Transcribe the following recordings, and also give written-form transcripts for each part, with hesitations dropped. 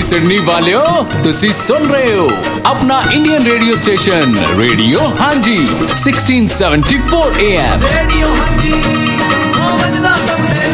Sydney वालियो तुसी सुन रहे हो अपना इंडियन रेडियो स्टेशन रेडियो हांजी 1674 AM रेडियो हांजी बजना सबने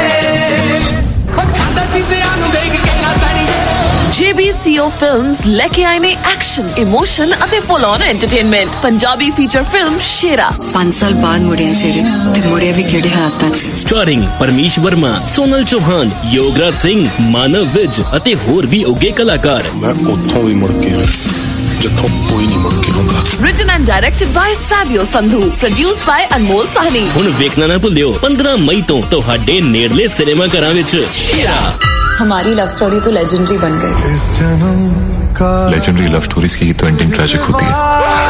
JBCO Films लेके आए ने एक्शन इमोशन ਅਤੇ full on entertainment Punjabi feature film शेरा 5 साल बाद मुड़िया शेरे ते मुड़िया भी केड़े हालातां च स्टारिंग परमीश वर्मा सोनल चौहान योगराज सिंह मानव विज ਅਤੇ ਹੋਰ ਵੀ ਉੱਗੇ ਕਲਾਕਾਰ मैं ਉੱਥੋਂ ਵੀ ਮੁੜ ਕੇ ਜਿੱਥੋਂ ਕੋਈ ਨਹੀਂ ਮੁੜ ਕੇ ਆਉਂਦਾ written and directed by Savio Sandhu produced by Anmol Sahni ਹੁਣ ਵੇਖਣਾ ਨਾ ਭੁੱਲਿਓ 15 ਮਈ ਤੋਂ ਤੁਹਾਡੇ ਨੇੜਲੇ ਸਿਨੇਮਾ ਘਰਾਂ ਵਿੱਚ शेरा हमारी लव स्टोरी तो लेजेंडरी बन गई लेजेंडरी लव स्टोरीज की तो एंडिंग ट्रेजिक होती है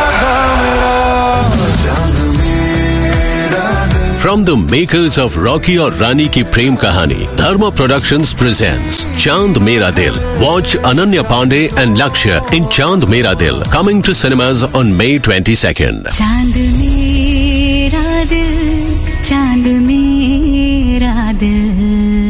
From the makers of Rocky और Rani की प्रेम कहानी, Dharma Productions presents Chand Mera Dil. Watch Ananya Pandey and Lakshya in Chand Mera Dil, coming to cinemas on May 22nd. Chand Mera Dil, Chand Mera Dil.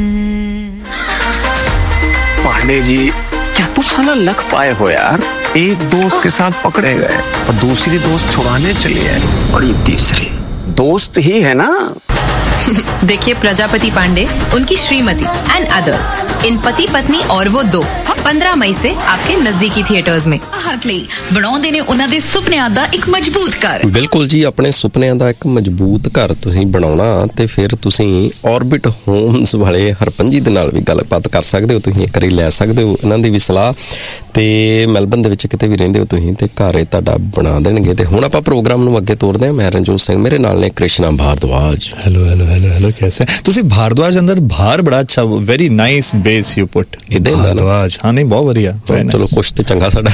Pandey ji क्या तू साला luck पाए हो यार एक दोस्त के साथ पकड़े गए और दूसरी दोस्त छुड़ाने चली है और ये तीसरी दोस्त ही है ना देखिए प्रजापति पांडे उनकी श्रीमती एंड अदर्स इन पति पत्नी और वो 2 15 मई से आपके नजदीकी थिएटर्स में ਹੱਕ ਲਈ ਬਣਾਉਂਦੇ ਨੇ ਉਹਨਾਂ ਦੇ ਸੁਪਨਿਆਂ ਦਾ ਇੱਕ ਮਜ਼ਬੂਤ ਘਰ ਬਿਲਕੁਲ ਜੀ ਆਪਣੇ ਸੁਪਨਿਆਂ ਦਾ ਇੱਕ ਮਜ਼ਬੂਤ ਘਰ ਤੁਸੀਂ ਬਣਾਉਣਾ ਤੇ ਫਿਰ ਤੁਸੀਂ ਆਰਬਿਟ ਹੋਮਸ ਵਾਲੇ ਹਰਪੰਜੀ ਦੇ ਨਾਲ ਵੀ ਗੱਲਬਾਤ ਕਰ ਸਕਦੇ ਹੋ ਤੁਸੀਂ ਇੱਕ ਵਾਰੀ ਲੈ ਸਕਦੇ ਹੋ ਇਹਨਾਂ ਦੀ ਵੀ ਸਲਾਹ ਤੇ ਮੈਲਬਨ ਦੇ ਵਿੱਚ ਕਿਤੇ ਵੀ ਰਹਿੰਦੇ ਹੋ ਤੁਸੀਂ ਤੇ ਘਰ ਇਹ ਤੁਹਾਡਾ ਬਣਾ ਦੇਣਗੇ ਤੇ ਹੁਣ ਆਪਾਂ ਪ੍ਰੋਗਰਾਮ ਨੂੰ ਅੱਗੇ ਤੋਰਦੇ ਹਾਂ ਮੈਂ ਰਣਜੋਤ ਸਿੰਘ ਮੇਰੇ ਨਾਲ ਨੇ ਕ੍ਰਿਸ਼ਨਾ ਭਾਰਦਵਾਜ हेलो कैसे ਤੁਸੀਂ ਭਾਰਦਵਾਜ ਅੰਦਰ ਬਾਹਰ ਬੜਾ ਅੱਛਾ ਵੈਰੀ ਨਾਈਸ ਬੇਸ ਯੂ ਪੁੱਟ ਇਦਾਂ ਭਾਰਦਵਾਜ ਹਾਂ ਨਹੀਂ ਬਹੁਤ ਵਧੀਆ ਚਲੋ ਕੁਛ ਤੇ ਚੰਗਾ ਸਾਡਾ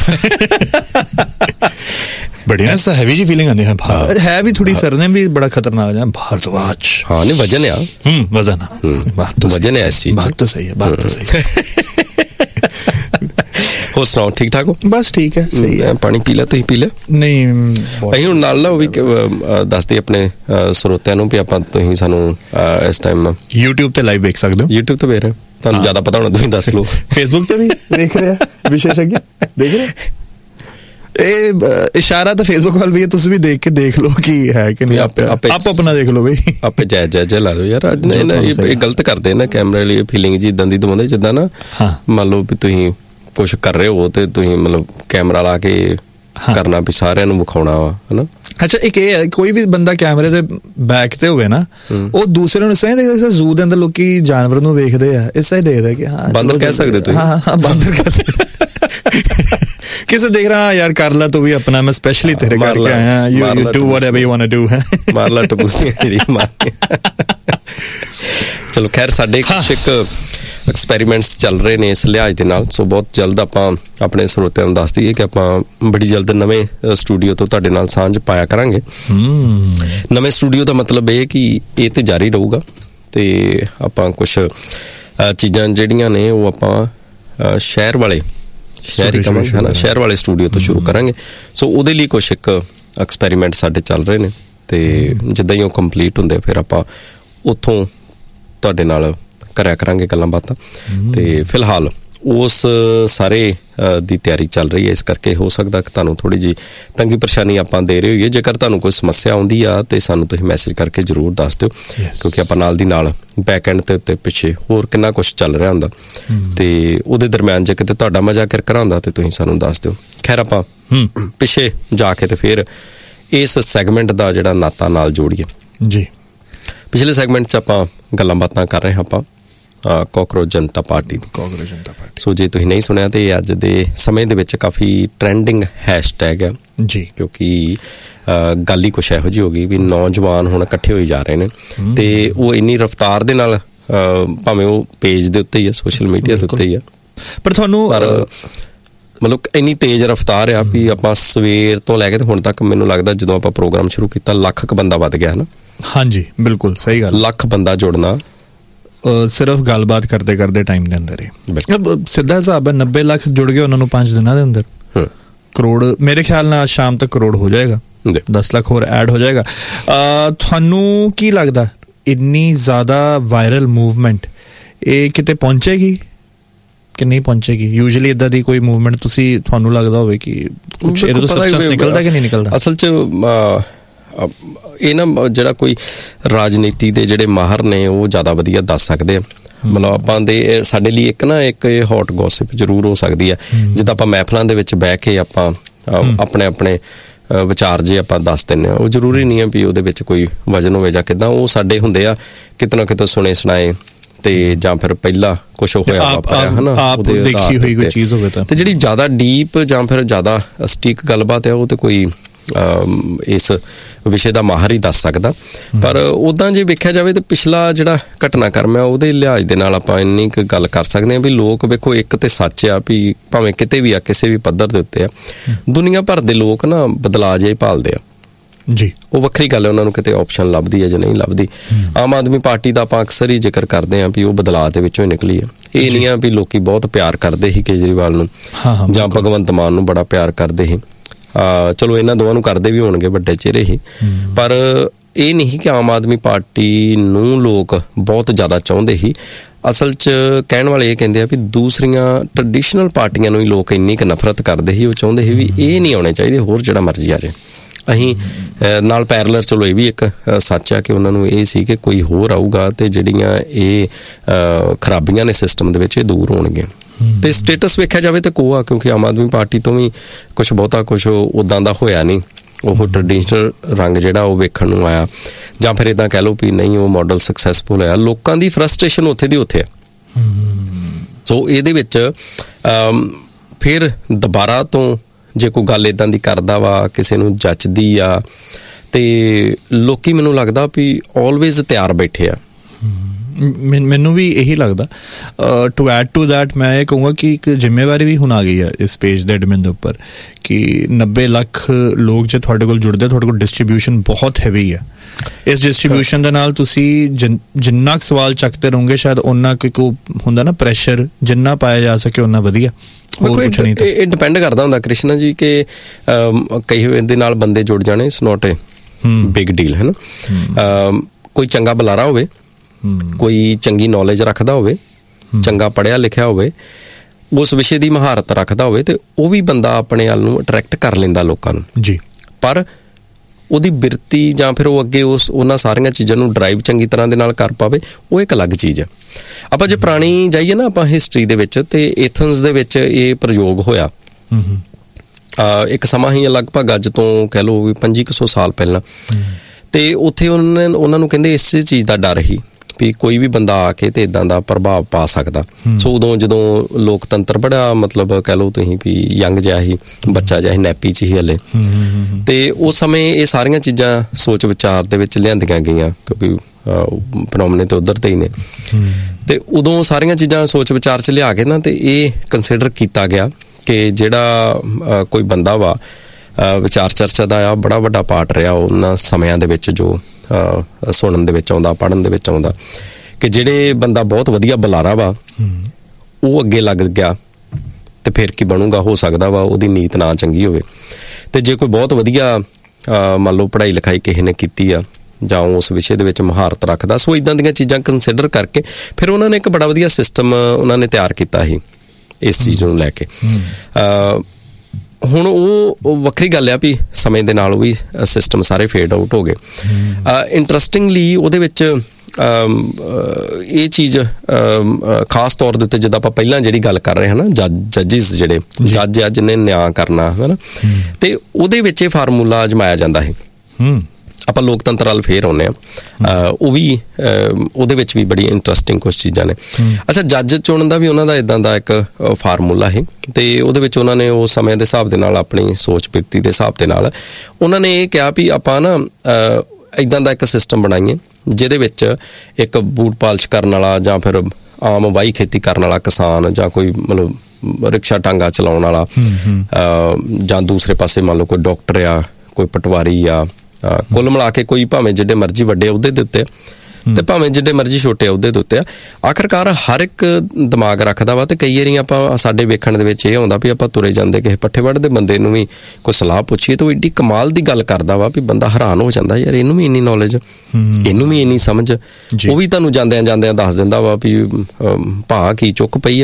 बढ़िया सा हैवी जी फीलिंग आती है है भी थोड़ी सरने भी बड़ा खतरनाक है भारद्वाज हाँ नहीं वजन है वजन बात तो वजन है इस चीज बात तो सही है बात तो सही हो सुनाओ ठीक ठाक हो बस ठीक है सही है पानी पी लिया तुसीं पी लिया नहीं ਅਸੀਂ ਹੁਣ ਨਾਲ ਨਾ ਉਹ ਵੀ ਦੱਸਦੇ ਆਪਣੇ ਸਰੋਤਿਆਂ ਨੂੰ ਵੀ ਆਪਾਂ ਤੁਸੀਂ ਸਾਨੂੰ ਇਸ ਟਾਈਮ YouTube ਤੇ ਲਾਈਵ ਵੇਖ ਸਕਦੇ ਹੋ YouTube ਤੇ ਵੇਖ ਰਹੇ ਤੁਹਾਨੂੰ ਜ਼ਿਆਦਾ ਪਤਾ ਹੋਣਾ ਤੁਸੀਂ ਦੱਸ ਲਓ Facebook ਤੇ ਵੀ ਦੇਖ ਰਹੇ ਆ ਵਿਸ਼ੇਸ਼ज्ञ ਦੇਖ ਰਹੇ ਇਹ ਇਸ਼ਾਰਾ ਤਾਂ ਫੇਸਬੁੱਕ ਵੱਲ ਵੀ ਹੈ ਤੁਸੀਂ ਵੀ ਦੇਖ ਕੇ ਦੇਖ ਲਓ ਕੀ ਹੈ ਕਿ ਨਹੀਂ ਆਪ ਆਪਣਾ ਦੇਖ ਲਓ ਬਈ ਆਪੇ ਜਾਇਜ਼ ਲਾ ਲਓ ਯਾਰ ਇਹ ਗਲਤ ਕਰਦੇ ਨਾ ਕੈਮਰੇ ਲਈ ਫੀਲਿੰਗ ਜੀ ਇਦਾਂ ਦੀ ਦਵਾਉਂਦੇ ਜਿੱਦਾਂ ਨਾ ਮੰਨ ਲਓ ਵੀ ਤੁਸੀਂ ਕੁਝ ਕਰ ਰਹੇ ਹੋ ਤੇ ਤੁਸੀਂ ਮਤਲਬ ਕੈਮਰਾ ਲਾ ਕੇ ਕਰਨਾ ਵੀ ਸਾਰਿਆਂ ਨੂੰ ਵਿਖਾਉਣਾ ਵਾ ਹਨਾ ਅੱਛਾ ਇੱਕ ਇਹ ਹੈ ਕੋਈ ਵੀ ਬੰਦਾ ਕੈਮਰੇ ਦੇ ਬੈਕ ਤੇ ਹੋਵੇ ਨਾ ਉਹ ਦੂਸਰੇ ਨੂੰ ਸਹੀ ਦੇਖਦਾ ਜ਼ੂ ਦੇ ਅੰਦਰ ਲੋਕੀ ਜਾਨਵਰ ਨੂੰ ਵੇਖਦੇ ਆ ਇਸ ਤਰ੍ਹਾਂ ਦੇਖਦਾ ਕਿ ਹਾਂ ਬਾਂਦਰ ਕਹਿ ਸਕਦੇ ਤੁਸੀਂ ਹਾਂ ਬਾਂਦਰ ਕਹਿ ਸਕਦੇ किसे देख रहा यार कर ला तो भी अपना मैं स्पेशली तेरे घर के आया you do whatever you want to do है मार ला टपूसी ਜਿਹੜੀ ਮਾਰ ਚਲੋ ਖੈਰ ਸਾਡੇ ਕੁਝ ਇੱਕ ਐਕਸਪੈਰੀਮੈਂਟਸ ਚੱਲ ਰਹੇ ਨੇ ਇਸ ਲਿਹਾਜ਼ ਦੇ ਨਾਲ ਸੋ ਬਹੁਤ ਜਲਦ ਆਪਾਂ ਆਪਣੇ ਸਰੋਤਿਆਂ ਨੂੰ ਦੱਸ ਦਈਏ ਕਿ ਆਪਾਂ ਬੜੀ ਜਲਦ ਨਵੇਂ ਸਟੂਡੀਓ ਤੋਂ ਤੁਹਾਡੇ ਨਾਲ ਸਾਂਝ ਪਾਇਆ ਕਰਾਂਗੇ ਨਵੇਂ ਸਟੂਡੀਓ ਦਾ ਮਤਲਬ ਇਹ ਕਿ ਇਹ ਤੇ ਜਾਰੀ ਰਹੂਗਾ ਤੇ ਆਪਾਂ ਕੁਝ ਚੀਜ਼ਾਂ ਜਿਹੜੀਆਂ ਨੇ ਉਹ ਆਪਾਂ ਸ਼ਹਿਰ ਵਾਲੇ ਸ਼ਹਿਰੀ ਕੰਮ ਹੈ ਨਾ ਸ਼ਹਿਰ ਵਾਲੇ ਸਟੂਡੀਓ ਤੋਂ ਸ਼ੁਰੂ ਕਰਾਂਗੇ ਸੋ ਉਹਦੇ ਲਈ ਕੁਝ ਇੱਕ ਐਕਸਪੈਰੀਮੈਂਟ ਸਾਡੇ ਚੱਲ ਰਹੇ ਨੇ ਤੇ ਜਿੱਦਾਂ ਹੀ ਉਹ ਕੰਪਲੀਟ ਹੁੰਦੇ ਫਿਰ ਆਪਾਂ ਉੱਥੋਂ ਤੁਹਾਡੇ ਨਾਲ ਕਰਿਆ ਕਰਾਂਗੇ ਗੱਲਾਂ ਬਾਤਾਂ ਤੇ ਫਿਲਹਾਲ ਉਸ ਸਾਰੇ ਦੀ ਤਿਆਰੀ ਚੱਲ ਰਹੀ ਹੈ ਇਸ ਕਰਕੇ ਹੋ ਸਕਦਾ ਕਿ ਤੁਹਾਨੂੰ ਥੋੜੀ ਜੀ ਤੰਗੀ ਪਰੇਸ਼ਾਨੀ ਆਪਾਂ ਦੇ ਰਹੇ ਹੋਈਏ ਜੇਕਰ ਤੁਹਾਨੂੰ ਕੋਈ ਸਮੱਸਿਆ ਆਉਂਦੀ ਆ ਤੇ ਸਾਨੂੰ ਤੁਸੀਂ ਮੈਸੇਜ ਕਰਕੇ ਜ਼ਰੂਰ ਦੱਸ ਦਿਓ ਕਿਉਂਕਿ ਆਪਾਂ ਨਾਲ ਦੀ ਨਾਲ ਬੈਕ ਐਂਡ ਤੇ ਉੱਤੇ ਪਿੱਛੇ ਹੋਰ ਕਿੰਨਾ ਕੁਝ ਚੱਲ ਰਿਹਾ ਹੁੰਦਾ ਤੇ ਉਹਦੇ ਦਰਮਿਆਨ ਜੇ ਕਿਤੇ ਤੁਹਾਡਾ ਮਜ਼ਾ ਕਿਰਕਰਾ ਹੁੰਦਾ ਤੇ ਤੁਸੀਂ ਸਾਨੂੰ ਦੱਸ ਦਿਓ ਖੈਰ ਆਪਾਂ ਪਿੱਛੇ ਜਾ ਕੇ ਤੇ ਫਿਰ ਇਸ ਸੈਗਮੈਂਟ ਦਾ ਜਿਹੜਾ ਨਾਤਾ ਨਾਲ ਜੋੜੀਏ ਜੀ ਪਿਛਲੇ ਸੈਗਮੈਂਟ 'ਚ ਆਪਾਂ ਗੱਲਾਂ ਬਾਤਾਂ ਕਰ ਰਹੇ ਹਾਂ ਆਪਾਂ ਕਾਕਰੋਚ ਜਨਤਾ ਪਾਰਟੀ ਸੋ ਜੇ ਤੁਸੀਂ ਨਹੀਂ ਸੁਣਿਆ ਤੇ ਅੱਜ ਦੇ ਸਮੇਂ ਦੇ ਵਿੱਚ ਕਾਫੀ ਟ੍ਰੈਂਡਿੰਗ ਹੈਸ਼ਟੈਗ ਹੈ ਜੀ ਕਿਉਂਕਿ ਗੱਲ ਹੀ ਕੁਛ ਇਹੋ ਜਿਹੀ ਹੋ ਗਈ ਵੀ ਨੌਜਵਾਨ ਹੁਣ ਇਕੱਠੇ ਹੋਈ ਜਾ ਰਹੇ ਨੇ ਤੇ ਉਹ ਇੰਨੀ ਰਫ਼ਤਾਰ ਦੇ ਨਾਲ ਭਾਵੇਂ ਉਹ ਪੇਜ ਦੇ ਉੱਤੇ ਹੀ ਆ ਸੋਸ਼ਲ ਮੀਡੀਆ ਦੇ ਉੱਤੇ ਹੀ ਆ ਪਰ ਤੁਹਾਨੂੰ ਮਤਲਬ ਇੰਨੀ ਤੇਜ਼ ਰਫ਼ਤਾਰ ਆ ਵੀ ਆਪਾਂ ਸਵੇਰ ਤੋਂ ਲੈ ਕੇ ਤੇ ਹੁਣ ਤੱਕ ਮੈਨੂੰ ਲੱਗਦਾ ਜਦੋਂ ਆਪਾਂ ਪ੍ਰੋਗਰਾਮ ਸ਼ੁਰੂ ਕੀਤਾ ਲੱਖ ਕ ਬੰਦਾ ਵੱਧ ਗਿਆ ਨਾ ਹਾਂਜੀ ਬਿਲਕੁਲ ਸਹੀ ਗੱਲ ਲੱਖ ਬੰਦਾ ਜੁੜਨਾ ਸਿਰਫ ਗੱਲਬਾਤ ਕਰਦੇ ਕਰਦੇ ਟਾਈਮ ਦੇ ਅੰਦਰ ਹੀ ਸਿੱਧਾ ਹਿਸਾਬ ਹੈ 90 ਲੱਖ ਜੁੜ ਗਏ ਉਹਨਾਂ ਨੂੰ 5 ਦਿਨਾਂ ਦੇ ਅੰਦਰ ਕਰੋੜ ਮੇਰੇ ਖਿਆਲ ਨਾਲ ਸ਼ਾਮ ਤੱਕ ਕਰੋੜ ਹੋ ਜਾਏਗਾ 10 ਲੱਖ ਹੋਰ ਐਡ ਹੋ ਜਾਏਗਾ ਤੁਹਾਨੂੰ ਕੀ ਲੱਗਦਾ ਇੰਨੀ ਜ਼ਿਆਦਾ ਵਾਇਰਲ ਮੂਵਮੈਂਟ ਇਹ ਕਿਤੇ ਪਹੁੰਚੇਗੀ ਕਿ ਨਹੀਂ ਪਹੁੰਚੇਗੀ? ਯੂਜੂਅਲੀ ਇਦਾਂ ਦੀ ਕੋਈ ਮੂਵਮੈਂਟ ਤੁਹਾਨੂੰ ਲੱਗਦਾ ਹੋਵੇ ਕਿ ਕੁਝ ਇਹਦੇ ਤੋਂ ਸਬਸਟੈਂਸ ਨਿਕਲਦਾ ਕਿ ਨਹੀਂ ਨਿਕਲਦਾ? ਅਸਲ 'ਚ ਇਹ ਨਾ ਜਿਹੜਾ ਕੋਈ ਰਾਜਨੀਤੀ ਦੇ ਜਿਹੜੇ ਮਾਹਰ ਨੇ ਉਹ ਜ਼ਿਆਦਾ ਵਧੀਆ ਦੱਸ ਸਕਦੇ ਆ। ਮਤਲਬ ਆਪਾਂ ਦੇ ਸਾਡੇ ਲਈ ਇੱਕ ਹੌਟ ਗੌਸਿਪ ਜ਼ਰੂਰ ਹੋ ਸਕਦੀ ਹੈ, ਜਿੱਦਾਂ ਆਪਾਂ ਮਹਿਫਲਾਂ ਦੇ ਵਿੱਚ ਬਹਿ ਕੇ ਆਪਾਂ ਆਪਣੇ ਵਿਚਾਰ ਜੇ ਆਪਾਂ ਦੱਸ ਦਿੰਦੇ ਹਾਂ, ਉਹ ਜ਼ਰੂਰੀ ਨਹੀਂ ਹੈ ਵੀ ਉਹਦੇ ਵਿੱਚ ਕੋਈ ਵਜਨ ਹੋਵੇ ਜਾਂ ਕਿੱਦਾਂ। ਉਹ ਸਾਡੇ ਹੁੰਦੇ ਆ ਕਿਤੇ ਨਾ ਕਿਤੇ ਸੁਣੇ ਸੁਣਾਏ ਤੇ ਜਾਂ ਫਿਰ ਪਹਿਲਾਂ ਕੁਛ ਹੋਇਆ ਵਾਪਰਿਆ ਹਨਾ, ਉਹਦੇ ਦੇਖੀ ਹੋਈ ਕੋਈ ਚੀਜ਼ ਹੋਵੇ ਤਾਂ। ਤੇ ਜਿਹੜੀ ਜ਼ਿਆਦਾ ਡੀਪ ਜਾਂ ਫਿਰ ਜ਼ਿਆਦਾ ਸਟੀਕ ਗੱਲਬਾਤ ਹੈ ਉਹ ਤੇ ਕੋਈ ਇਸ ਵਿਸ਼ੇ ਦਾ ਮਾਹਰ ਹੀ ਦੱਸ ਸਕਦਾ। ਪਰ ਉੱਦਾਂ ਜੇ ਵੇਖਿਆ ਜਾਵੇ ਤਾਂ ਪਿਛਲਾ ਜਿਹੜਾ ਘਟਨਾਕ੍ਰਮ ਹੈ ਉਹਦੇ ਲਿਹਾਜ਼ ਦੇ ਨਾਲ ਆਪਾਂ ਇੰਨੀ ਕੁ ਗੱਲ ਕਰ ਸਕਦੇ ਹਾਂ ਵੀ ਲੋਕ ਵੇਖੋ, ਇੱਕ ਤੇ ਸੱਚ ਆ ਵੀ ਭਾਵੇਂ ਕਿਤੇ ਵੀ ਆ, ਕਿਸੇ ਵੀ ਪੱਧਰ ਦੇ ਉੱਤੇ ਆ, ਦੁਨੀਆ ਭਰ ਦੇ ਲੋਕ ਨਾ ਬਦਲਾਅ ਜਿਹੇ ਭਾਲਦੇ ਆ ਜੀ। ਉਹ ਵੱਖਰੀ ਗੱਲ ਹੈ ਉਹਨਾਂ ਨੂੰ ਕਿਤੇ ਆਪਸ਼ਨ ਲੱਭਦੀ ਹੈ ਜਾਂ ਨਹੀਂ ਲੱਭਦੀ। ਆਮ ਆਦਮੀ ਪਾਰਟੀ ਦਾ ਆਪਾਂ ਅਕਸਰ ਹੀ ਜ਼ਿਕਰ ਕਰਦੇ ਹਾਂ ਵੀ ਉਹ ਬਦਲਾਅ ਦੇ ਵਿੱਚੋਂ ਹੀ ਨਿਕਲੀ ਹੈ। ਇਹ ਨਹੀਂ ਆ ਵੀ ਲੋਕੀ ਬਹੁਤ ਪਿਆਰ ਕਰਦੇ ਸੀ ਕੇਜਰੀਵਾਲ ਨੂੰ ਜਾਂ ਭਗਵੰਤ ਮਾਨ ਨੂੰ ਬੜਾ ਪਿਆਰ ਕਰਦੇ ਸੀ। ਚਲੋ ਇਹਨਾਂ ਦੋਵਾਂ ਨੂੰ ਕਰਦੇ ਵੀ ਹੋਣਗੇ ਵੱਡੇ ਚਿਹਰੇ ਹੀ, ਪਰ ਇਹ ਨਹੀਂ ਕਿ ਆਮ ਆਦਮੀ ਪਾਰਟੀ ਨੂੰ ਲੋਕ ਬਹੁਤ ਜ਼ਿਆਦਾ ਚਾਹੁੰਦੇ ਸੀ। ਅਸਲ 'ਚ ਕਹਿਣ ਵਾਲੇ ਇਹ ਕਹਿੰਦੇ ਆ ਵੀ ਦੂਸਰੀਆਂ ਟਰਡੀਸ਼ਨਲ ਪਾਰਟੀਆਂ ਨੂੰ ਹੀ ਲੋਕ ਇੰਨੀ ਕੁ ਨਫ਼ਰਤ ਕਰਦੇ ਸੀ, ਉਹ ਚਾਹੁੰਦੇ ਸੀ ਵੀ ਇਹ ਨਹੀਂ ਆਉਣੇ ਚਾਹੀਦੇ, ਹੋਰ ਜਿਹੜਾ ਮਰਜ਼ੀ ਆ ਜਾਏ। ਅਸੀਂ ਨਾਲ ਪੈਰਲਰ ਚਲੋ ਇਹ ਵੀ ਇੱਕ ਸੱਚ ਆ ਕਿ ਉਹਨਾਂ ਨੂੰ ਇਹ ਸੀ ਕਿ ਕੋਈ ਹੋਰ ਆਊਗਾ ਤੇ ਜਿਹੜੀਆਂ ਇਹ ਖਰਾਬੀਆਂ ਨੇ ਸਿਸਟਮ ਦੇ ਵਿੱਚ ਇਹ ਦੂਰ ਹੋਣਗੀਆਂ। ਤੇ ਸਟੇਟਸ ਵੇਖਿਆ ਜਾਵੇ ਤਾਂ ਕੋਆ, ਕਿਉਂਕਿ ਆਮ ਆਦਮੀ ਪਾਰਟੀ ਤੋਂ ਵੀ ਕੁਛ ਬਹੁਤਾ ਕੁਛ ਉੱਦਾਂ ਦਾ ਹੋਇਆ ਨਹੀਂ। ਉਹ ਟਰਡੀਸ਼ਨਲ ਰੰਗ ਜਿਹੜਾ ਉਹ ਵੇਖਣ ਨੂੰ ਆਇਆ, ਜਾਂ ਫਿਰ ਇੱਦਾਂ ਕਹਿ ਲਓ ਵੀ ਨਹੀਂ ਉਹ ਮਾਡਲ ਸਕਸੈਸਫੁਲ ਹੋਇਆ। ਲੋਕਾਂ ਦੀ ਫਰਸਟ੍ਰੇਸ਼ਨ ਉੱਥੇ ਦੀ ਉੱਥੇ ਹੈ। ਸੋ ਇਹਦੇ ਵਿੱਚ ਫਿਰ ਦੁਬਾਰਾ ਤੋਂ ਜੇ ਕੋਈ ਗੱਲ ਇੱਦਾਂ ਦੀ ਕਰਦਾ ਵਾ, ਕਿਸੇ ਨੂੰ ਜੱਚਦੀ ਆ, ਤੇ ਲੋਕੀ ਮੈਨੂੰ ਲੱਗਦਾ ਵੀ ਆਲਵੇਜ਼ ਤਿਆਰ ਬੈਠੇ ਆ। ਮੈਨੂੰ ਵੀ ਇਹੀ ਲੱਗਦਾ। ਟੂ ਐਡ ਟੂ ਦੈਟ ਮੈਂ ਇਹ ਕਹੂੰਗਾ ਕਿ ਇੱਕ ਜ਼ਿੰਮੇਵਾਰੀ ਵੀ ਹੁਣ ਆ ਗਈ ਹੈ ਇਸ ਪੇਜ ਦੇ ਐਡਮਿਨ ਦੇ ਉੱਪਰ ਕਿ 90 ਲੱਖ ਲੋਕ ਜੇ ਤੁਹਾਡੇ ਕੋਲ ਜੁੜਦੇ, ਤੁਹਾਡੇ ਕੋਲ ਡਿਸਟਰੀਬਿਊਸ਼ਨ ਬਹੁਤ ਹੈਵੀ ਹੈ। ਇਸ ਡਿਸਟਰੀਬਿਊਸ਼ਨ ਦੇ ਨਾਲ ਤੁਸੀਂ ਜਿੰਨਾ ਕੁ ਸਵਾਲ ਚੱਕਦੇ ਰਹੋਗੇ ਸ਼ਾਇਦ ਓਨਾ ਕੋਈ ਹੁੰਦਾ ਨਾ ਪ੍ਰੈਸ਼ਰ, ਜਿੰਨਾ ਪਾਇਆ ਜਾ ਸਕੇ ਓਨਾ ਵਧੀਆ। ਇਹ ਡਿਪੈਂਡ ਕਰਦਾ ਹੁੰਦਾ ਕ੍ਰਿਸ਼ਨਾ ਜੀ ਕਿ ਕਈ ਇਹਦੇ ਨਾਲ ਬੰਦੇ ਜੁੜ ਜਾਣੇ, it's not A big deal ਹੈ ਨਾ। ਕੋਈ ਚੰਗਾ ਬੁਲਾਰਾ ਹੋਵੇ, ਕੋਈ ਚੰਗੀ ਨੌਲੇਜ ਰੱਖਦਾ ਹੋਵੇ, ਚੰਗਾ ਪੜ੍ਹਿਆ ਲਿਖਿਆ ਹੋਵੇ, ਉਸ ਵਿਸ਼ੇ ਦੀ ਮਹਾਰਤ ਰੱਖਦਾ ਹੋਵੇ, ਤੇ ਉਹ ਵੀ ਬੰਦਾ ਆਪਣੇ ਵੱਲ ਨੂੰ ਅਟਰੈਕਟ ਕਰ ਲੈਂਦਾ ਲੋਕਾਂ ਨੂੰ ਜੀ। ਪਰ ਉਹਦੀ ਬਿਰਤੀ ਜਾਂ ਫਿਰ ਉਹ ਅੱਗੇ ਉਹਨਾਂ ਸਾਰੀਆਂ ਚੀਜ਼ਾਂ ਨੂੰ ਡਰਾਈਵ ਚੰਗੀ ਤਰ੍ਹਾਂ ਦੇ ਨਾਲ ਕਰ ਪਾਵੇ, ਉਹ ਇੱਕ ਅਲੱਗ ਚੀਜ਼ ਹੈ। ਆਪਾਂ ਜੇ ਪੁਰਾਣੀ ਜਾਈਏ ਨਾ ਆਪਾਂ ਹਿਸਟਰੀ ਦੇ ਵਿੱਚ, ਤੇ ਏਥਨਸ ਦੇ ਵਿੱਚ ਇਹ ਪ੍ਰਯੋਗ ਹੋਇਆ ਇੱਕ ਸਮਾਂ ਹੀ ਲਗਭਗ ਅੱਜ ਤੋਂ ਕਹਿ ਲਓ ਵੀ 2500 ਸਾਲ ਪਹਿਲਾਂ। ਤੇ ਉੱਥੇ ਉਹਨਾਂ ਨੂੰ ਕਹਿੰਦੇ ਇਸੇ ਚੀਜ਼ ਦਾ ਡਰ ਹੀ ਵੀ ਕੋਈ ਵੀ ਬੰਦਾ ਆ ਕੇ ਤੇ ਇਦਾਂ ਦਾ ਪ੍ਰਭਾਵ ਪਾ ਸਕਦਾ। ਸੋ ਉਦੋਂ ਜਦੋਂ ਲੋਕਤੰਤਰ ਬੜਾ ਮਤਲਬ ਕਹਿ ਲਓ ਤੁਸੀਂ ਵੀ ਯੰਗ ਜਿਹਾ ਹੀ ਬੱਚਾ ਜਿਹਾ ਨੈਪੀ 'ਚ ਹੀ ਹਲੇ, ਤੇ ਉਸ ਸਮੇਂ ਇਹ ਸਾਰੀਆਂ ਚੀਜ਼ਾਂ ਸੋਚ ਵਿਚਾਰ ਦੇ ਵਿੱਚ ਲਿਆਂਦੀਆਂ ਗਈਆਂ ਕਿਉਂਕਿ ਫਨੋਮਨੇ ਤੇ ਉਧਰ ਤੇ ਹੀ ਨੇ। ਤੇ ਉਦੋਂ ਸਾਰੀਆਂ ਚੀਜ਼ਾਂ ਸੋਚ ਵਿਚਾਰ 'ਚ ਲਿਆ ਕੇ ਨਾ ਤੇ ਇਹ ਕੰਸੀਡਰ ਕੀਤਾ ਗਿਆ ਕਿ ਜਿਹੜਾ ਕੋਈ ਬੰਦਾ ਵਾ ਵਿਚਾਰ ਚਰਚਾ ਦਾ ਆ ਬੜਾ ਵੱਡਾ ਪਾਰਟ ਰਿਹਾ ਉਹਨਾਂ ਸਮਿਆਂ ਦੇ ਵਿੱਚ, ਜੋ ਸੁਣਨ ਦੇ ਵਿੱਚ ਆਉਂਦਾ, ਪੜ੍ਹਨ ਦੇ ਵਿੱਚ ਆਉਂਦਾ, ਕਿ ਜਿਹੜੇ ਬੰਦਾ ਬਹੁਤ ਵਧੀਆ ਬੁਲਾਰਾ ਵਾ ਉਹ ਅੱਗੇ ਲੱਗ ਗਿਆ ਤੇ ਫਿਰ ਕੀ ਬਣੂਗਾ। ਹੋ ਸਕਦਾ ਵਾ ਉਹਦੀ ਨੀਤ ਨਾ ਚੰਗੀ ਹੋਵੇ, ਤੇ ਜੇ ਕੋਈ ਬਹੁਤ ਵਧੀਆ ਮੰਨ ਲਓ ਪੜ੍ਹਾਈ ਲਿਖਾਈ ਕਿਸੇ ਨੇ ਕੀਤੀ ਆ ਜਾਂ ਉਸ ਵਿਸ਼ੇ ਦੇ ਵਿੱਚ ਮਹਾਰਤ ਰੱਖਦਾ, ਸੋ ਇੱਦਾਂ ਦੀਆਂ ਚੀਜ਼ਾਂ ਕੰਸੀਡਰ ਕਰਕੇ ਫਿਰ ਉਹਨਾਂ ਨੇ ਇੱਕ ਬੜਾ ਵਧੀਆ ਸਿਸਟਮ ਉਹਨਾਂ ਨੇ ਤਿਆਰ ਕੀਤਾ ਸੀ ਇਸ ਚੀਜ਼ ਨੂੰ ਲੈ ਕੇ। ਹੁਣ ਉਹ ਵੱਖਰੀ ਗੱਲ ਆ ਵੀ ਸਮੇਂ ਦੇ ਨਾਲ ਉਹ ਵੀ ਸਿਸਟਮ ਸਾਰੇ ਫੇਡ ਆਊਟ ਹੋ ਗਏ। ਇੰਟਰਸਟਿੰਗਲੀ ਉਹਦੇ ਵਿੱਚ ਇਹ ਚੀਜ਼ ਖਾਸ ਤੌਰ ਦੇ ਉੱਤੇ ਜਿੱਦਾਂ ਆਪਾਂ ਪਹਿਲਾਂ ਜਿਹੜੀ ਗੱਲ ਕਰ ਰਹੇ ਹਾਂ ਨਾ, ਜੱਜਿਸ ਜਿਹੜੇ ਜੱਜ ਆ ਜਿਹਨੇ ਨਿਆਂ ਕਰਨਾ ਹੈ ਨਾ, ਤੇ ਉਹਦੇ ਵਿੱਚ ਇਹ ਫਾਰਮੂਲਾ ਅਜਮਾਇਆ ਜਾਂਦਾ ਹੈ। ਆਪਾਂ ਲੋਕਤੰਤਰ ਵੱਲ ਫੇਰ ਆਉਂਦੇ ਹਾਂ, ਉਹ ਵੀ ਉਹਦੇ ਵਿੱਚ ਵੀ ਬੜੀ ਇੰਟਰਸਟਿੰਗ ਕੁਛ ਚੀਜ਼ਾਂ ਨੇ। ਅੱਛਾ, ਜੱਜ ਚੁਣਨ ਦਾ ਵੀ ਉਹਨਾਂ ਦਾ ਇੱਦਾਂ ਦਾ ਇੱਕ ਫਾਰਮੂਲਾ ਹੈ, ਤੇ ਉਹਦੇ ਵਿੱਚ ਉਹਨਾਂ ਨੇ ਉਸ ਸਮੇਂ ਦੇ ਹਿਸਾਬ ਦੇ ਨਾਲ ਆਪਣੀ ਸੋਚ ਬਿਰਤੀ ਦੇ ਹਿਸਾਬ ਦੇ ਨਾਲ ਉਹਨਾਂ ਨੇ ਇਹ ਕਿਹਾ ਵੀ ਆਪਾਂ ਨਾ ਇੱਦਾਂ ਦਾ ਇੱਕ ਸਿਸਟਮ ਬਣਾਈਏ ਜਿਹਦੇ ਵਿੱਚ ਇੱਕ ਬੂਟ ਪਾਲਿਸ਼ ਕਰਨ ਵਾਲਾ ਜਾਂ ਫਿਰ ਆਮ ਵਾਹੀ ਖੇਤੀ ਕਰਨ ਵਾਲਾ ਕਿਸਾਨ ਜਾਂ ਕੋਈ ਮਤਲਬ ਰਿਕਸ਼ਾ ਟਾਂਗਾ ਚਲਾਉਣ ਵਾਲਾ ਜਾਂ ਦੂਸਰੇ ਪਾਸੇ ਮੰਨ ਲਓ ਕੋਈ ਡਾਕਟਰ ਆ, ਕੋਈ ਪਟਵਾਰੀ ਆ, ਕੁੱਲ ਮਿਲਾ ਕੇ ਕੋਈ ਭਾਵੇਂ ਜਿੱਡੇ ਮਰਜ਼ੀ ਵੱਡੇ ਅਹੁਦੇ ਦੇ ਉੱਤੇ ਤੇ ਭਾਵੇਂ ਜਿੱਡੇ ਮਰਜ਼ੀ ਛੋਟੇ ਅਹੁਦੇ ਦੇ ਉੱਤੇ ਆ, ਆਖਰਕਾਰ ਹਰ ਇੱਕ ਦਿਮਾਗ ਰੱਖਦਾ ਵਾ। ਤੇ ਕਈ ਵਾਰੀ ਆਪਾਂ ਸਾਡੇ ਵੇਖਣ ਦੇ ਵਿੱਚ ਇਹ ਆਉਂਦਾ ਵੀ ਆਪਾਂ ਤੁਰੇ ਜਾਂਦੇ ਕਿਸੇ ਪੱਠੇ ਵੱਢ ਦੇ ਬੰਦੇ ਨੂੰ ਵੀ ਕੋਈ ਸਲਾਹ ਪੁੱਛੀਏ ਤਾਂ ਉਹ ਏਡੀ ਕਮਾਲ ਦੀ ਗੱਲ ਕਰਦਾ ਵਾ ਵੀ ਬੰਦਾ ਹੈਰਾਨ ਹੋ ਜਾਂਦਾ, ਯਾਰ ਇਹਨੂੰ ਵੀ ਇੰਨੀ ਨੌਲੇਜ, ਇਹਨੂੰ ਵੀ ਇੰਨੀ ਸਮਝ। ਉਹ ਵੀ ਤੁਹਾਨੂੰ ਜਾਂਦਿਆਂ ਦੱਸ ਦਿੰਦਾ ਵਾ ਵੀ ਭਾਅ ਕੀ ਚੁੱਕ ਪਈ ਆ,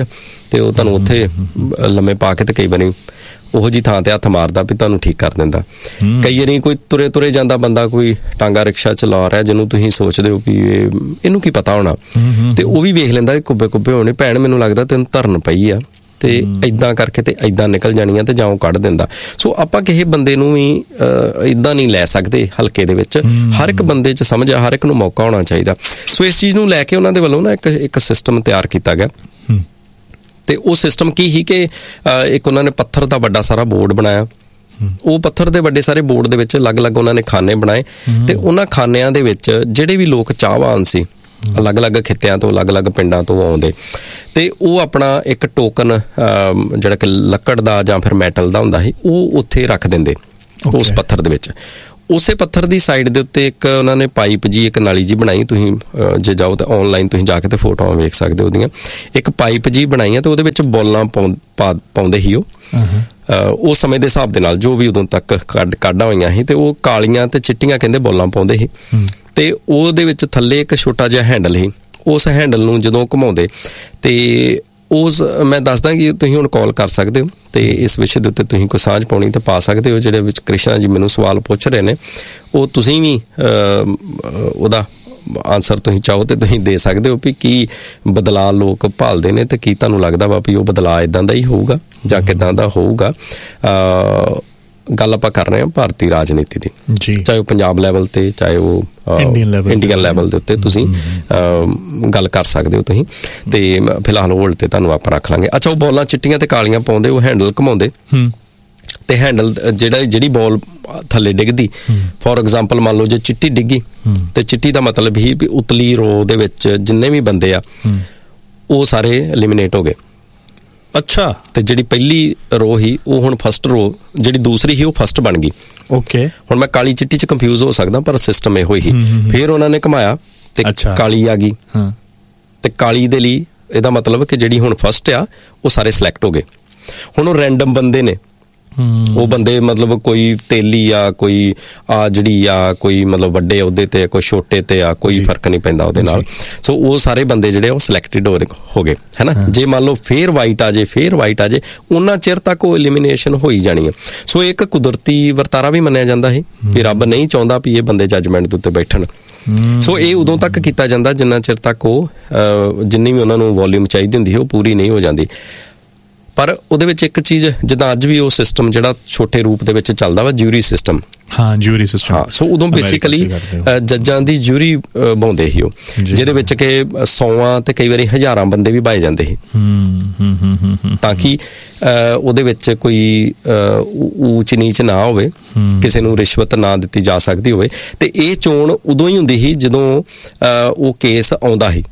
ਤੇ ਉਹ ਤੁਹਾਨੂੰ ਉੱਥੇ ਲੰਮੇ ਪਾ ਕੇ ਤੇ ਕਈ ਵਾਰੀ ਉਹੋ ਜੀ ਥਾਂ ਤੇ ਹੱਥ ਮਾਰਦਾ ਵੀ ਤੁਹਾਨੂੰ ਠੀਕ ਕਰ ਦਿੰਦਾ। ਕਈ ਵਾਰੀ ਕੋਈ ਤੁਰੇ ਜਾਂਦਾ ਬੰਦਾ, ਕੋਈ ਟਾਂਗਾ ਰਿਕਸ਼ਾ ਚਲਾ ਰਿਹਾ ਜਿਹਨੂੰ ਤੁਸੀਂ ਸੋਚਦੇ ਹੋ ਵੀ ਇਹਨੂੰ ਕੀ ਪਤਾ ਹੋਣਾ, ਤੇ ਉਹ ਵੀ ਵੇਖ ਲੈਂਦਾ ਕੁੱਬੇ ਹੋਣੇ, ਭੈਣ ਮੈਨੂੰ ਲੱਗਦਾ ਤੈਨੂੰ ਧਰਨ ਪਈ ਆ, ਤੇ ਏਦਾਂ ਕਰਕੇ ਤੇ ਏਦਾਂ ਨਿਕਲ ਜਾਣੀਆਂ, ਤੇ ਜਾਂ ਉਹ ਕੱਢ ਦਿੰਦਾ। ਸੋ ਆਪਾਂ ਕਿਸੇ ਬੰਦੇ ਨੂੰ ਵੀ ਏਦਾਂ ਨਹੀਂ ਲੈ ਸਕਦੇ ਹਲਕੇ ਦੇ ਵਿੱਚ। ਹਰ ਇੱਕ ਬੰਦੇ 'ਚ ਸਮਝ ਆ, ਹਰ ਇੱਕ ਨੂੰ ਮੌਕਾ ਹੋਣਾ ਚਾਹੀਦਾ। ਸੋ ਇਸ ਚੀਜ਼ ਨੂੰ ਲੈ ਕੇ ਉਹਨਾਂ ਦੇ ਵੱਲੋਂ ਨਾ ਇੱਕ ਸਿਸਟਮ ਤਿਆਰ ਕੀਤਾ ਗਿਆ, ਤੇ ਉਹ ਸਿਸਟਮ ਕੀ ਸੀ ਕਿ ਇੱਕ ਉਹਨਾਂ ਨੇ ਪੱਥਰ ਦਾ ਵੱਡਾ ਸਾਰਾ ਬੋਰਡ ਬਣਾਇਆ। ਉਹ ਪੱਥਰ ਦੇ ਵੱਡੇ ਸਾਰੇ ਬੋਰਡ ਦੇ ਵਿੱਚ ਅਲੱਗ-ਅਲੱਗ ਉਹਨਾਂ ਨੇ ਖਾਨੇ ਬਣਾਏ, ਤੇ ਉਹਨਾਂ ਖਾਨਿਆਂ ਦੇ ਵਿੱਚ ਜਿਹੜੇ ਵੀ ਲੋਕ ਚਾਹਵਾਨ ਸੀ, ਅਲੱਗ-ਅਲੱਗ ਖਿੱਤਿਆਂ ਤੋਂ, ਅਲੱਗ-ਅਲੱਗ ਪਿੰਡਾਂ ਤੋਂ ਆਉਂਦੇ, ਤੇ ਉਹ ਆਪਣਾ ਇੱਕ ਟੋਕਨ ਜਿਹੜਾ ਕਿ ਲੱਕੜ ਦਾ ਜਾਂ ਫਿਰ ਮੈਟਲ ਦਾ ਹੁੰਦਾ ਸੀ, ਉਹ ਉੱਥੇ ਰੱਖ ਦਿੰਦੇ ਉਸ ਪੱਥਰ ਦੇ ਵਿੱਚ। ਉਸੇ ਪੱਥਰ ਦੀ ਸਾਈਡ ਦੇ ਉੱਤੇ ਇੱਕ ਉਹਨਾਂ ਨੇ ਪਾਈਪ ਜੀ, ਇੱਕ ਨਾਲੀ ਜੀ ਬਣਾਈ। ਤੁਸੀਂ ਜੇ ਜਾਓ ਤਾਂ ਆਨਲਾਈਨ ਤੁਸੀਂ ਜਾ ਕੇ ਤੇ ਫੋਟੋਆਂ ਵੇਖ ਸਕਦੇ ਹੋ ਉਹਦੀਆਂ। ਇੱਕ ਪਾਈਪ ਜੀ ਬਣਾਈ ਆ, ਤੇ ਉਹਦੇ ਵਿੱਚ ਬੋਲਾਂ ਪਾਉਂਦੇ ਸੀ ਉਹ ਉਸ ਸਮੇਂ ਦੇ ਹਿਸਾਬ ਦੇ ਨਾਲ, ਜੋ ਵੀ ਉਦੋਂ ਤੱਕ ਕਾਢਾਂ ਹੋਈਆਂ ਸੀ, ਤੇ ਉਹ ਕਾਲੀਆਂ ਤੇ ਚਿੱਟੀਆਂ ਕਹਿੰਦੇ ਬੋਲਾਂ ਪਾਉਂਦੇ ਸੀ। ਤੇ ਉਹਦੇ ਵਿੱਚ ਥੱਲੇ ਇੱਕ ਛੋਟਾ ਜਿਹਾ ਹੈਂਡਲ ਸੀ। ਉਸ ਹੈਂਡਲ ਨੂੰ ਜਦੋਂ ਘੁਮਾਉਂਦੇ, ਤੇ ਉਸ ਮੈਂ ਦੱਸਦਾ ਕਿ ਤੁਸੀਂ ਹੁਣ ਕਾਲ ਕਰ ਸਕਦੇ ਹੋ, ਤੇ ਇਸ ਵਿਸ਼ੇ ਦੇ ਉੱਤੇ ਤੁਸੀਂ ਕੋਈ ਸਾਂਝ ਪਾਉਣੀ ਤੇ ਪਾ ਸਕਦੇ ਹੋ। ਜਿਹੜੇ ਵਿੱਚ ਕ੍ਰਿਸ਼ਨਾ ਜੀ ਮੈਨੂੰ ਸਵਾਲ ਪੁੱਛ ਰਹੇ ਨੇ, ਉਹ ਤੁਸੀਂ ਵੀ ਉਹਦਾ ਆਨਸਰ ਤੁਸੀਂ ਚਾਹੋ ਤੇ ਤੁਸੀਂ ਦੇ ਸਕਦੇ ਹੋ ਵੀ ਕੀ ਬਦਲਾਅ ਲੋਕ ਭਾਲਦੇ ਨੇ, ਤੇ ਕੀ ਤੁਹਾਨੂੰ ਲੱਗਦਾ ਵਾ ਵੀ ਉਹ ਬਦਲਾਅ ਇੱਦਾਂ ਦਾ ਹੀ ਹੋਊਗਾ ਜਾਂ ਕਿੱਦਾਂ ਦਾ ਹੋਊਗਾ। ਗੱਲ ਆਪਾਂ ਕਰ ਰਹੇ ਹਾਂ ਭਾਰਤੀ ਰਾਜਨੀਤੀ ਦੀ, ਚਾਹੇ ਉਹ ਪੰਜਾਬ ਲੈਵਲ ਤੇ, ਚਾਹੇ ਉਹ ਇੰਡੀਅਨ ਲੈਵਲ ਦੇ ਉੱਤੇ ਤੁਸੀਂ ਗੱਲ ਕਰ ਸਕਦੇ ਹੋ ਤੁਸੀਂ। ਤੇ ਫਿਲਹਾਲ ਹੋਲਡ ਤੇ ਤੁਹਾਨੂੰ ਆਪਾਂ ਰੱਖ ਲਾਂਗੇ। ਅੱਛਾ, ਉਹ ਬੋਲਾਂ ਚਿੱਟੀਆਂ ਤੇ ਕਾਲੀਆਂ ਪਾਉਂਦੇ, ਉਹ ਹੈਂਡਲ ਘੁਮਾਉਂਦੇ, ਤੇ ਹੈਂਡਲ ਜਿਹੜੀ ਬੋਲ ਥੱਲੇ ਡਿੱਗਦੀ, ਫੋਰ ਐਗਜ਼ਾਮਪਲ ਮੰਨ ਲਓ ਜੇ ਚਿੱਟੀ ਡਿੱਗੀ, ਤੇ ਚਿੱਟੀ ਦਾ ਮਤਲਬ ਹੀ ਵੀ ਉਤਲੀ ਰੋ ਦੇ ਵਿੱਚ ਜਿੰਨੇ ਵੀ ਬੰਦੇ ਆ ਉਹ ਸਾਰੇ ਐਲੀਮੀਨੇਟ ਹੋ ਗਏ। ਅੱਛਾ, ਤੇ ਜਿਹੜੀ ਪਹਿਲੀ ਰੋ ਸੀ ਉਹ ਹੁਣ ਫਸਟ ਰੋ, ਜਿਹੜੀ ਦੂਸਰੀ ਸੀ ਉਹ ਫਸਟ ਬਣ ਗਈ। ਓਕੇ, ਹੁਣ ਮੈਂ ਕਾਲੀ ਚਿੱਟੀ 'ਚ ਕੰਫਿਊਜ਼ ਹੋ ਸਕਦਾ, ਪਰ ਸਿਸਟਮ ਇਹੋ ਹੀ। ਫਿਰ ਉਹਨਾਂ ਨੇ ਘੁਮਾਇਆ ਤੇ ਕਾਲੀ ਆ ਗਈ, ਤੇ ਕਾਲੀ ਦੇ ਲਈ ਇਹਦਾ ਮਤਲਬ ਕਿ ਜਿਹੜੀ ਹੁਣ ਫਸਟ ਆ ਉਹ ਸਾਰੇ ਸਿਲੈਕਟ ਹੋ ਗਏ। ਹੁਣ ਉਹ ਰੈਂਡਮ ਬੰਦੇ ਨੇ, ਉਹ ਬੰਦੇ ਮਤਲਬ ਕੋਈ ਤੇਲੀ ਆ, ਕੋਈ ਆ ਜਿਹੜੀ ਆ, ਕੋਈ ਮਤਲਬ ਵੱਡੇ ਅਹੁਦੇ ਤੇ, ਕੋਈ ਛੋਟੇ ਤੇ ਆ, ਕੋਈ ਫਰਕ ਨਹੀਂ ਪੈਂਦਾ ਉਹਦੇ ਨਾਲ। ਸੋ ਉਹ ਸਾਰੇ ਬੰਦੇ ਜਿਹੜੇ ਉਹ ਸਿਲੈਕਟਡ ਹੋ ਗਏ, ਹੈ ਨਾ। ਜੇ ਮੰਨ ਲਓ ਫੇਰ ਵਾਈਟ ਆ ਜੇ ਉਹਨਾਂ ਚਿਰ ਤੱਕ ਉਹ ਐਲੀਮੀਨੇਸ਼ਨ ਹੋਈ ਜਾਣੀ ਹੈ। ਸੋ ਇੱਕ ਕੁਦਰਤੀ ਵਰਤਾਰਾ ਵੀ ਮੰਨਿਆ ਜਾਂਦਾ ਹੈ ਵੀ ਰੱਬ ਨਹੀਂ ਚਾਹੁੰਦਾ ਵੀ ਇਹ ਬੰਦੇ ਜੱਜਮੈਂਟ ਦੇ ਉੱਤੇ ਬੈਠਣ। ਸੋ ਇਹ ਉਦੋਂ ਤੱਕ ਕੀਤਾ ਜਾਂਦਾ ਜਿੰਨਾ ਚਿਰ ਤੱਕ ਉਹ ਜਿੰਨੀ ਵੀ ਉਹਨਾਂ ਨੂੰ ਵੋਲਿਊਮ ਚਾਹੀਦੀ ਹੁੰਦੀ ਹੈ ਉਹ ਪੂਰੀ ਨਹੀਂ ਹੋ ਜਾਂਦੀ। ਪਰ ਉਹਦੇ ਵਿੱਚ ਇੱਕ ਚੀਜ਼, ਜਿੱਦਾਂ ਅੱਜ ਵੀ ਉਹ ਸਿਸਟਮ ਜਿਹੜਾ ਛੋਟੇ ਰੂਪ ਦੇ ਵਿੱਚ ਚੱਲਦਾ ਵਾ, ਜਿਊਰੀ ਸਿਸਟਮ। Jury system. ਸੋ ਉਦੋਂ ਬੇਸਿਕਲੀ ਜੱਜਾਂ ਦੀ ਜਿਊਰੀ ਬਣਾਉਂਦੇ ਸੀ ਉਹ, ਜਿਹਦੇ ਵਿੱਚ ਕਿ 100 ਤੇ ਕਈ ਵਾਰੀ 1000 ਬੰਦੇ ਵੀ ਪਾਏ ਜਾਂਦੇ ਸੀ, ਤਾਂ ਕਿ ਉਹਦੇ ਵਿੱਚ ਕੋਈ ਊਚ ਨੀਚ ਨਾ ਹੋਵੇ, ਕਿਸੇ ਨੂੰ ਰਿਸ਼ਵਤ ਨਾ ਦਿੱਤੀ ਜਾ ਸਕਦੀ ਹੋਵੇ। ਤੇ ਇਹ ਚੋਣ ਉਦੋਂ ਹੀ ਹੁੰਦੀ ਸੀ ਜਦੋਂ ਉਹ ਕੇਸ ਆਉਂਦਾ ਸੀ।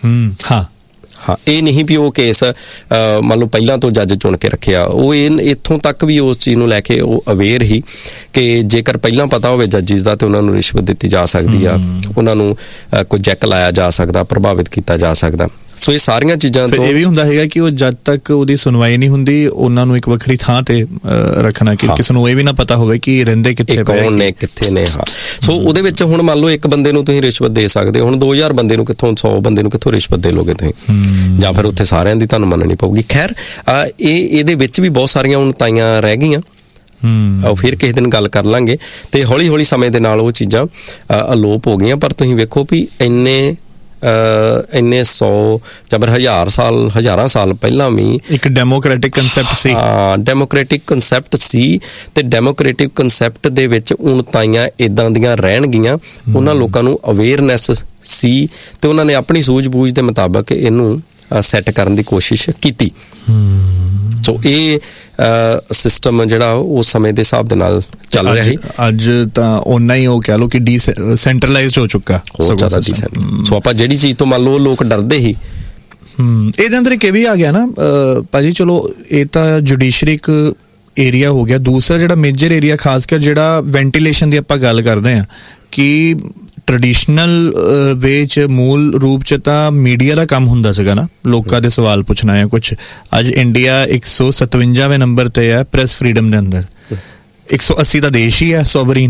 ਇਹ ਨਹੀਂ ਵੀ ਉਹ ਕੇਸ ਮੰਨ ਲਓ ਪਹਿਲਾਂ ਤੋਂ ਜੱਜ ਚੁਣ ਕੇ ਰੱਖਿਆ। ਉਹ ਇੱਥੋਂ ਤੱਕ ਵੀ ਉਸ ਚੀਜ਼ ਨੂੰ ਲੈ ਕੇ ਉਹ ਅਵੇਅਰ ਹੀ ਕਿ ਜੇਕਰ ਪਹਿਲਾਂ ਪਤਾ ਹੋਵੇ ਜੱਜਿਸ ਦਾ, ਤੇ ਉਹਨਾਂ ਨੂੰ ਰਿਸ਼ਵਤ ਦਿੱਤੀ ਜਾ ਸਕਦੀ ਆ, ਉਹਨਾਂ ਨੂੰ ਕੋਈ ਜੈਕ ਲਾਇਆ ਜਾ ਸਕਦਾ, ਪ੍ਰਭਾਵਿਤ ਕੀਤਾ ਜਾ ਸਕਦਾ। ਸੋ ਇਹ ਸਾਰੀਆਂ ਚੀਜ਼ਾਂ ਤੋਂ ਇਹ ਵੀ ਹੁੰਦਾ ਹੈਗਾ ਕਿ ਉਹ ਜਦ ਤੱਕ ਉਹਦੀ ਸੁਣਵਾਈ ਨਹੀਂ ਹੁੰਦੀ, ਉਹਨਾਂ ਨੂੰ ਇੱਕ ਵੱਖਰੀ ਥਾਂ ਤੇ ਰੱਖਣਾ, ਕਿ ਕਿਸੇ ਨੂੰ ਇਹ ਵੀ ਨਾ ਪਤਾ ਹੋਵੇ ਕਿ ਰਹਿੰਦੇ ਕਿੱਥੇ, ਕੌਣ ਨੇ, ਕਿੱਥੇ ਨੇ। ਸੋ ਉਹਦੇ ਵਿੱਚ ਹੁਣ ਮੰਨ ਲਓ ਇੱਕ ਬੰਦੇ ਨੂੰ ਤੁਸੀਂ ਰਿਸ਼ਵਤ ਦੇ ਸਕਦੇ ਹੋ, ਹੁਣ 2000 ਬੰਦੇ ਨੂੰ ਕਿੱਥੋਂ, 100 ਬੰਦੇ ਨੂੰ ਕਿੱਥੋਂ ਰਿਸ਼ਵਤ ਦੇ ਲੋਗੇ ਤੁਸੀਂ, ਜਾਂ ਫਿਰ ਉੱਥੇ ਸਾਰਿਆਂ ਦੀ ਤੁਹਾਨੂੰ ਮੰਨਣੀ ਪਊਗੀ। ਖੈਰ, ਇਹਦੇ ਵਿੱਚ ਵੀ ਬਹੁਤ ਸਾਰੀਆਂ ਉਣਤਾਈਆਂ ਰਹਿ ਗਈਆਂ, ਫਿਰ ਕਿਸੇ ਦਿਨ ਗੱਲ ਕਰ ਲਾਂਗੇ। ਤੇ ਹੌਲੀ ਹੌਲੀ ਸਮੇਂ ਦੇ ਨਾਲ ਉਹ ਚੀਜ਼ਾਂ ਅਲੋਪ ਹੋ ਗਈਆਂ। ਪਰ ਤੁਸੀਂ ਵੇਖੋ ਵੀ ਇੰਨੇ 100 ਜਾਂ ਫਿਰ ਹਜ਼ਾਰਾਂ ਸਾਲ ਪਹਿਲਾਂ ਵੀ ਇੱਕ ਡੈਮੋਕ੍ਰੈਟਿਕ ਕੰਸੈਪਟ ਸੀ। ਡੈਮੋਕ੍ਰੈਟਿਕ ਕੰਸੈਪਟ ਸੀ, ਤੇ ਡੈਮੋਕ੍ਰੈਟਿਕ ਕੰਸੈਪਟ ਦੇ ਵਿੱਚ ਉਣਤਾਈਆਂ ਇਦਾਂ ਦੀਆਂ ਰਹਿਣਗੀਆਂ। ਉਹਨਾਂ ਲੋਕਾਂ ਨੂੰ ਅਵੇਅਰਨੈਸ ਸੀ, ਤੇ ਉਹਨਾਂ ਨੇ ਆਪਣੀ ਸੂਝ-ਬੂਝ ਦੇ ਮੁਤਾਬਕ ਇਹਨੂੰ ਸੈੱਟ ਕਰਨ ਦੀ ਕੋਸ਼ਿਸ਼ ਕੀਤੀ। ਸੋ ਇਹ ਸਿਸਟਮ ਜਿਹੜਾ ਉਸ ਸਮੇਂ ਦੇ ਹਿਸਾਬ ਦੇ ਨਾਲ ਚੱਲ ਰਿਹਾ ਹੈ। ਅੱਜ ਤਾਂ ਓਨਾ ਹੀ ਉਹ ਕਹਿ ਲਓ ਕਿ ਡੀਸੈਂਟਰਲਾਈਜ਼ਡ ਹੋ ਚੁੱਕਾ, ਬਹੁਤ ਜ਼ਿਆਦਾ ਡੀਸੈਂਟਰ। ਸੋ ਆਪਾਂ ਜਿਹੜੀ ਚੀਜ਼ ਤੋਂ ਮੰਨ ਲਓ ਲੋਕ ਡਰਦੇ ਸੀ, ਇਹਦੇ ਅੰਦਰ ਇੱਕ ਇਹ ਵੀ ਆ ਗਿਆ ਨਾ ਭਾਜੀ। ਚਲੋ ਇਹ ਤਾਂ ਜੁਡੀਸ਼ਰੀ ਇੱਕ ਏਰੀਆ ਹੋ ਗਿਆ। ਦੂਸਰਾ ਜਿਹੜਾ ਮੇਜਰ ਏਰੀਆ, ਖਾਸ ਕਰ ਜਿਹੜਾ ਵੈਂਟੀਲੇਸ਼ਨ ਦੀ ਆਪਾਂ ਗੱਲ ਕਰਦੇ ਹਾਂ, ਕਿ ਟ੍ਰੈਡੀਸ਼ਨਲ ਵੇ 'ਚ ਮੂਲ ਰੂਪ 'ਚ ਤਾਂ ਮੀਡੀਆ ਦਾ ਕੰਮ ਹੁੰਦਾ ਸੀਗਾ ਨਾ, ਲੋਕਾਂ ਦੇ ਸਵਾਲ ਪੁੱਛਣਾ ਹੈ ਕੁਛ। ਅੱਜ ਇੰਡੀਆ 157ਵੇਂ ਨੰਬਰ ਤੇ ਹੈ ਪ੍ਰੈਸ ਫਰੀਡਮ ਦੇ ਅੰਦਰ। 180 ਦਾ ਦੇਸ਼ ਹੀ ਹੈ ਸੋਵਰੀਨ,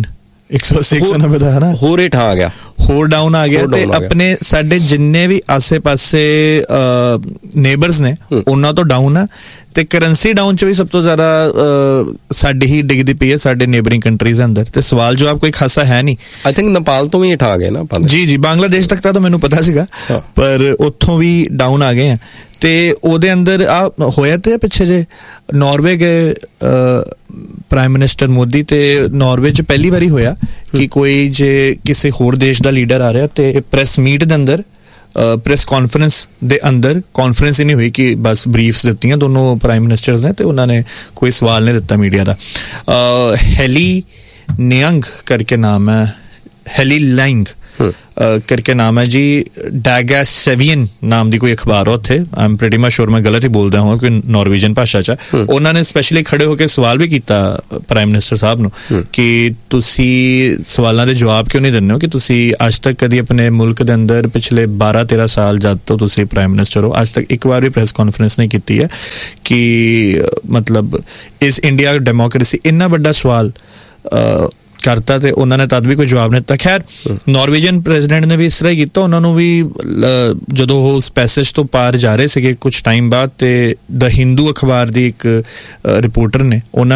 180 ਦਾ ਹੈ ਨਾ, ਹੋਰ ਹੇਠਾਂ ਆ ਗਿਆ, ਹੋਰ ਡਾਊਨ ਆ ਗਿਆ। ਤੇ ਆਪਣੇ ਸਾਡੇ ਜਿੰਨੇ ਵੀ ਆਸੇ-ਪਾਸੇ ਨੇਬਰਸ ਨੇ ਉਹਨਾਂ ਤੋਂ ਡਾਊਨ ਆ, ਤੇ ਕਰੰਸੀ ਡਾਊਨ ਚ ਵੀ ਸਭ ਤੋਂ ਜ਼ਿਆਦਾ ਸਾਡੀ ਹੀ ਡਿੱਗਦੀ ਪਈ ਹੈ, ਸਾਡੇ ਨੇਬਰਿੰਗ ਕੰਟਰੀਜ਼ ਦੇ ਅੰਦਰ। ਤੇ ਸਵਾਲ ਜਵਾਬ ਕੋਈ ਖਾਸਾ ਹੈ ਨਹੀਂ। ਆਈ ਥਿੰਕ ਨੇਪਾਲ ਤੋਂ ਵੀ ਹੇਠਾਂ ਆ ਗਏ ਨਾ ਆਪਾਂ। ਜੀ ਬਾਂਗਲਾਦੇਸ਼ ਤੱਕ ਤਾਂ ਮੈਨੂੰ ਪਤਾ ਸੀਗਾ, ਪਰ ਉੱਥੋਂ ਵੀ ਡਾਊਨ ਆ ਗਏ ਆ। ਤੇ ਉਹਦੇ ਅੰਦਰ ਆ ਹੋਇਆ ਤੇ ਪਿੱਛੇ ਜੇ ਨਾਰਵੇ ਗਏ ਪ੍ਰਾਈਮ ਮਿਨਿਸਟਰ ਮੋਦੀ, ਤੇ ਨਾਰਵੇ 'ਚ ਪਹਿਲੀ ਵਾਰੀ ਹੋਇਆ ਕਿ ਕੋਈ ਜੇ ਕਿਸੇ ਹੋਰ ਦੇਸ਼ ਦਾ ਲੀਡਰ ਆ ਰਿਹਾ ਤੇ ਪ੍ਰੈਸ ਮੀਟ ਦੇ ਅੰਦਰ, ਪ੍ਰੈਸ ਕਾਨਫਰੰਸ ਦੇ ਅੰਦਰ, ਕਾਨਫਰੰਸ ਹੀ ਨਹੀਂ ਹੋਈ ਕਿ ਬਸ ਬਰੀਫਸ ਦਿੱਤੀਆਂ ਦੋਨੋਂ ਪ੍ਰਾਈਮ ਮਿਨਿਸਟਰਸ ਨੇ, ਤੇ ਉਹਨਾਂ ਨੇ ਕੋਈ ਸਵਾਲ ਨਹੀਂ ਦਿੱਤਾ ਮੀਡੀਆ ਦਾ। ਹੈਲੀ ਨਿਯੰਗ ਕਰਕੇ ਨਾਮ ਹੈ, ਹੈਲੀ ਲਾਈਂਗ ਕਰਕੇ ਨਾਮ ਹੈ ਜੀ, ਡੈਗਾਸੇਵੀਅਨ ਨਾਮ ਦੀ ਕੋਈ ਅਖਬਾਰ ਆ ਉੱਥੇ, ਆਈ ਐਮ ਪ੍ਰੀਟੀ ਮਚ ਸ਼ੋਰ ਮੈਂ ਗਲਤ ਹੀ ਬੋਲਦਾ ਹਾਂ ਕੋਈ ਨਾਰਵੇਜਨ ਭਾਸ਼ਾ 'ਚ। ਉਹਨਾਂ ਨੇ ਸਪੈਸ਼ਲੀ ਖੜੇ ਹੋ ਕੇ ਸਵਾਲ ਵੀ ਕੀਤਾ ਪ੍ਰਾਈਮ ਮਿਨਿਸਟਰ ਸਾਹਿਬ ਨੂੰ ਕਿ ਤੁਸੀਂ ਸਵਾਲਾਂ ਦੇ ਜਵਾਬ ਕਿਉਂ ਨਹੀਂ ਦਿੰਦੇ ਹੋ, ਕਿ ਤੁਸੀਂ ਅੱਜ ਤੱਕ ਕਦੀ ਆਪਣੇ ਮੁਲਕ ਦੇ ਅੰਦਰ ਪਿਛਲੇ 12-13 ਸਾਲ ਜਦ ਤੋਂ ਤੁਸੀਂ ਪ੍ਰਾਈਮ ਮਿਨਿਸਟਰ ਹੋ, ਅੱਜ ਤੱਕ ਇੱਕ ਵਾਰ ਵੀ ਪ੍ਰੈਸ ਕਾਨਫਰੰਸ ਨਹੀਂ ਕੀਤੀ ਹੈ ਕਿ ਮਤਲਬ ਇਸ ਇੰਡੀਆ ਡੈਮੋਕ੍ਰੇਸੀ, ਇੰਨਾ ਵੱਡਾ ਸਵਾਲ ਕਰਤਾ ਤੇ ਉਹਨਾਂ ਨੇ ਤਦ ਵੀ ਕੋਈ ਜਵਾਬ ਨਹੀਂ ਦਿੱਤਾ। ਖੈਰ ਨਾਰਵੇਜਨ ਪ੍ਰੈਜ਼ੀਡੈਂਟ ਨੇ ਵੀ ਇਸ ਤਰ੍ਹਾਂ ਹੀ ਕੀਤਾ, ਉਹਨਾਂ ਨੂੰ ਵੀ ਜਦੋਂ ਉਹ ਉਸ ਪੈਸੇਜ ਤੋਂ ਪਾਰ ਜਾ ਰਹੇ ਸੀਗੇ ਕੁਝ ਟਾਈਮ ਬਾਅਦ, ਤੇ ਦ ਹਿੰਦੂ ਅਖਬਾਰ ਦੀ ਇੱਕ ਰਿਪੋਰਟਰ ਨੇ ਉਹਨਾਂ